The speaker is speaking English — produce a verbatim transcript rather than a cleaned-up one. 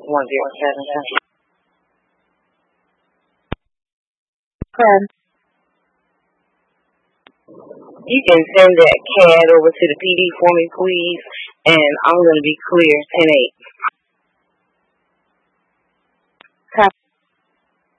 one zero seven seven. Okay. You can send that C A D over to the P D for me, please, and I'm going to be clear ten eight. Copy.